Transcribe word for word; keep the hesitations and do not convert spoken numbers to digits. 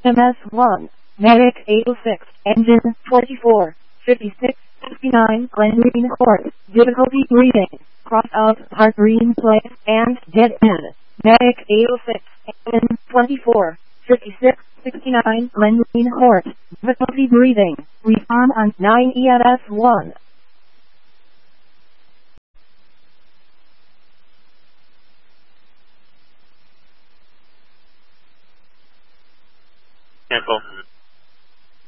M S one, Medic eight oh six, Engine twenty-four, fifty-six, sixty-nine, Glengreen Court, difficulty breathing, cross out Heart Green Place, and dead end. Medic eight oh six, Engine twenty-four, fifty-six, sixty-nine, Glengreen Court, difficulty breathing, respond on nine E M S one. Cancel.